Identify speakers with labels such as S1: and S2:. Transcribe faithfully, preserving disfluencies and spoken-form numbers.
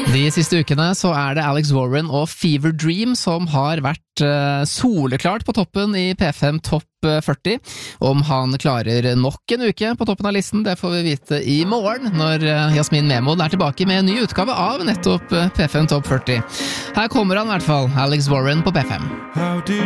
S1: De siste ukene så er det Alex Warren og Fever Dream som har vært uh, soleklart på toppen i P fem Topp førti. Om han klarer nok en uke på toppen av listen, det får vi vite i morgen, når uh, Jasmin Memod er tilbake med en ny utgave av nettopp uh, P fem Topp førti. Her kommer han i hvert fall, Alex Warren på P fem.